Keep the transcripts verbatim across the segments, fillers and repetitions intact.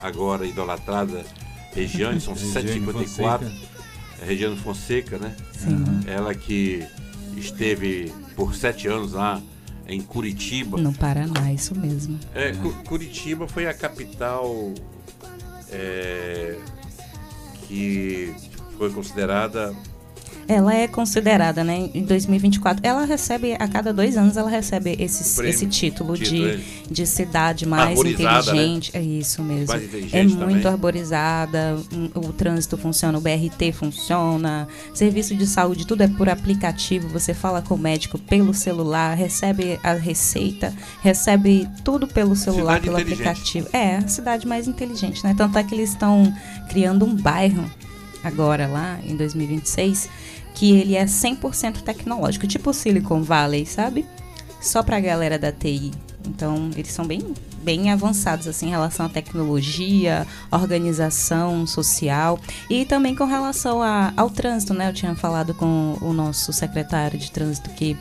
agora idolatrada Regiane, são sete e cinquenta e quatro, Regiane Fonseca, né? Sim. Ela que esteve por sete anos lá em Curitiba. No Paraná, isso mesmo. É, Cu- Curitiba foi a capital é, que foi considerada... Ela é considerada, né, em dois mil e vinte e quatro, ela recebe, a cada dois anos, ela recebe esse, Prêmio, esse título, título é. de, de cidade mais Arborizada, inteligente. né? É isso mesmo. Mais inteligente É muito também. arborizada, o, o trânsito funciona, o B R T funciona, serviço de saúde, tudo é por aplicativo, você fala com o médico pelo celular, recebe a receita, recebe tudo pelo celular, Cidade pelo inteligente. aplicativo. É, a cidade mais inteligente, né? Tanto é que eles estão criando um bairro agora lá, em dois mil e vinte e seis, que ele é cem por cento tecnológico, tipo o Silicon Valley, sabe? Só pra galera da T I. Então, eles são bem, bem avançados assim, em relação à tecnologia, organização social e também com relação a, ao trânsito, né? Eu tinha falado com o nosso secretário de trânsito que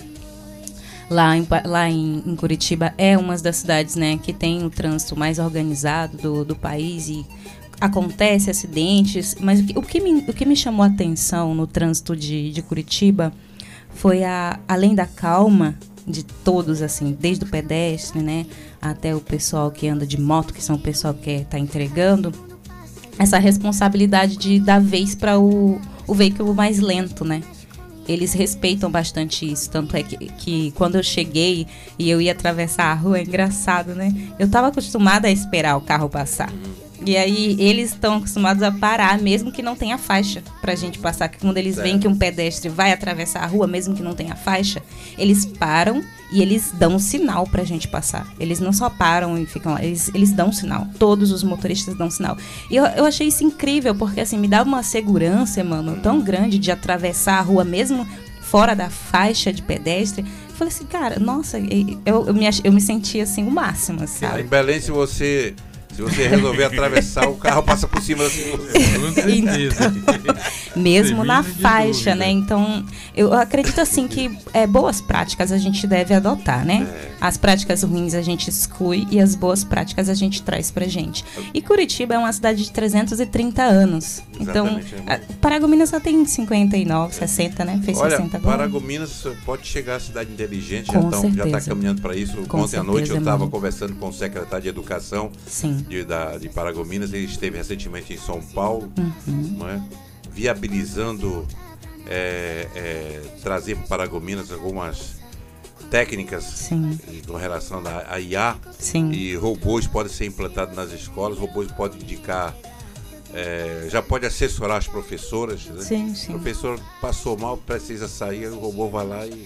lá em, lá em, em Curitiba é uma das cidades, né, que tem o trânsito mais organizado do, do país e acontece acidentes, mas o que, o que, me, o que me chamou a atenção no trânsito de, de Curitiba foi, a, além da calma de todos, assim, desde o pedestre, né, até o pessoal que anda de moto, que são o pessoal que está entregando, essa responsabilidade de dar vez para o, o veículo mais lento, né? Eles respeitam bastante isso, tanto é que, que quando eu cheguei e eu ia atravessar a rua, é engraçado, né? Eu estava acostumada a esperar o carro passar. E aí eles estão acostumados a parar, mesmo que não tenha faixa pra gente passar. Quando eles veem que um pedestre vai atravessar a rua, mesmo que não tenha faixa, eles param e eles dão um sinal pra gente passar. Eles não só param e ficam lá, eles, eles dão um sinal. Todos os motoristas dão um sinal. E eu, eu achei isso incrível, porque assim, me dá uma segurança, mano, tão grande de atravessar a rua, mesmo fora da faixa de pedestre. Eu falei assim, cara, nossa, eu, eu, me, ach- eu me senti assim, o máximo, sabe? Em Belém, se você... Se você resolver atravessar, o carro passa por cima de você. Com certeza. Mesmo Sem na dúvida de faixa, dúvida. né? Então, eu acredito assim que é, boas práticas a gente deve adotar, né? As práticas ruins a gente exclui e as boas práticas a gente traz pra gente. E Curitiba é uma cidade de trezentos e trinta anos. Então, Exatamente, é a- Paragominas só tem cinquenta e nove, sessenta, né? Fez Olha, sessenta agora. Paragominas pode chegar à cidade inteligente, Com já está certeza. caminhando para isso. Com Ontem à noite eu certeza, estava mano. conversando com o secretário de Educação Sim. de, da, de Paragominas, ele esteve recentemente em São Paulo, Uhum. não é? Viabilizando é, é, trazer para Paragominas algumas técnicas Sim. com relação à à I A, Sim. e robôs podem ser implantados nas escolas, robôs podem indicar, é, já pode assessorar as professoras, né? Sim, O sim. professor passou mal, precisa sair, o robô vai lá e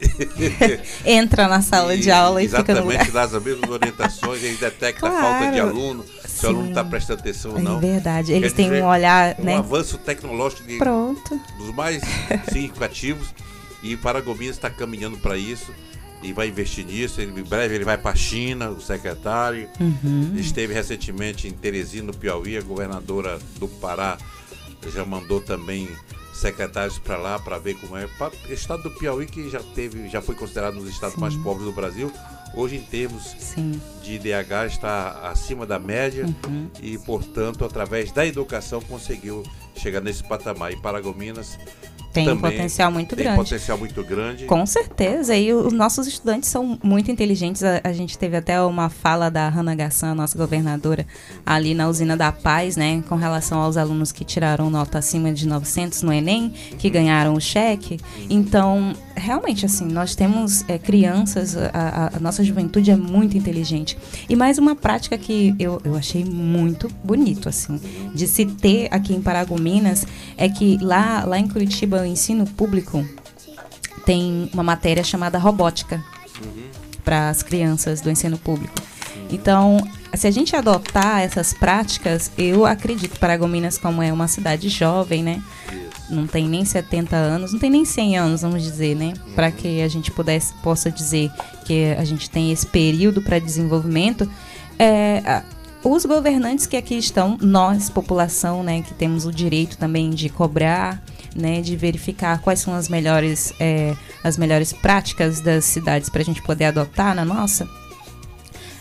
Entra na sala de aula e fica no lugar. exatamente, dá as mesmas orientações, ele detecta a Claro. falta de aluno, se o aluno Sim. está prestando atenção ou É não. verdade. Eles Quer têm dizer, um olhar, É um né? avanço tecnológico de, Pronto. dos mais significativos, e Paragominas está caminhando para isso e vai investir nisso. Ele, em breve ele vai para a China, o secretário. Uhum. Esteve recentemente em Teresina, no Piauí, a governadora do Pará já mandou também secretários para lá para ver como é. Pa- Estado do Piauí, que já teve, já foi considerado um dos estados Sim. mais pobres do Brasil, hoje em termos Sim. de I D H está acima da média Uhum. e, portanto, através da educação conseguiu chegar nesse patamar. E Paragominas Tem um também potencial muito tem grande. potencial muito grande. Com certeza, e os nossos estudantes são muito inteligentes. A, a gente teve até uma fala da Hannah Gassan, nossa governadora, ali na usina da Paz, né, com relação aos alunos que tiraram nota acima de novecentos no Enem, que ganharam o cheque. Então, realmente, assim, nós temos é, crianças, a, a- a nossa juventude é muito inteligente. E mais uma prática que eu, eu achei muito bonito, assim, de se ter aqui em Paragominas, é que lá, lá em Curitiba, o ensino público tem uma matéria chamada robótica para as crianças do ensino público. Então, se a gente adotar essas práticas, eu acredito que Paragominas, como é uma cidade jovem, né? Não tem nem setenta anos, não tem nem cem anos, vamos dizer, né? Para que a gente pudesse, possa dizer que a gente tem esse período para desenvolvimento. É, a- os governantes que aqui estão, nós, população, né, que temos o direito também de cobrar, né, de verificar quais são as melhores, é, as melhores práticas das cidades para a gente poder adotar na nossa.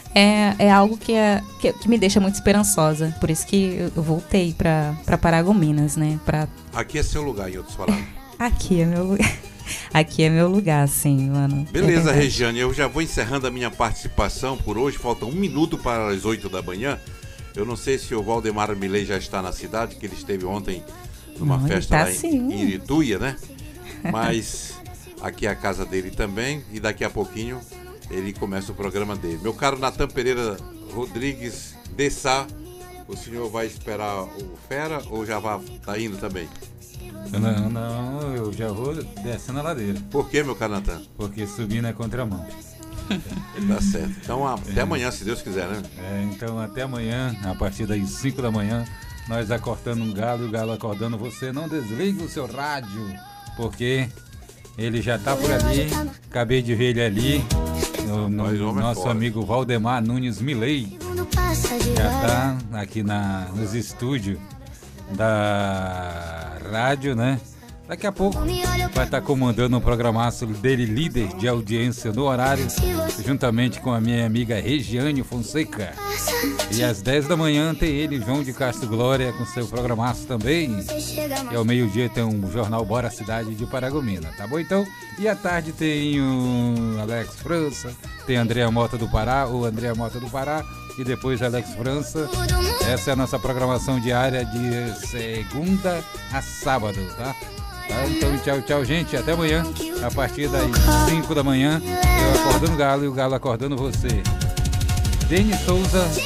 é, é algo que, é, que, que me deixa muito esperançosa. Por isso que eu voltei para Paragominas, né? Pra... Aqui é seu lugar, em outros palavras. Aqui é meu lugar. Aqui é meu lugar, sim, mano. Beleza, é Regiane, eu já vou encerrando a minha participação por hoje. Falta um minuto para as oito da manhã. Eu não sei se o Valdemar Milei já está na cidade, que ele esteve ontem numa não, festa tá lá em, em Irituia, né? Mas aqui é a casa dele também e daqui a pouquinho ele começa o programa dele. Meu caro Natan Pereira Rodrigues de Sá, o senhor vai esperar o Fera ou já vai tá indo também? Não, não, eu já vou descendo a ladeira. Por que, meu caro Natan? Porque subindo é contramão. Tá certo. Então até é. amanhã, se Deus quiser, né? É, então até amanhã, a partir das cinco da manhã, nós acordando um galo e o galo acordando você. Não desligue o seu rádio, porque ele já tá por ali. Acabei de ver ele ali. No, no, nosso é amigo Valdemar Nunes Milei. Já tá aqui na, nos estúdios da rádio, né? Daqui a pouco vai estar comandando um programaço dele, líder de audiência no horário, juntamente com a minha amiga Regiane Fonseca. E às dez da manhã tem ele, João de Castro Glória, com seu programaço também. E ao meio-dia tem um jornal Bora Cidade de Paragominas, tá bom então? E à tarde tem o Alex França, tem Andréa Mota do Pará, ou Andréa Mota do Pará, e depois Alex França. Essa é a nossa programação diária de segunda a sábado, tá? Tá, então tchau, tchau, gente. Até amanhã, a partir das cinco da manhã. Eu acordando o galo e o galo acordando você. Denis Souza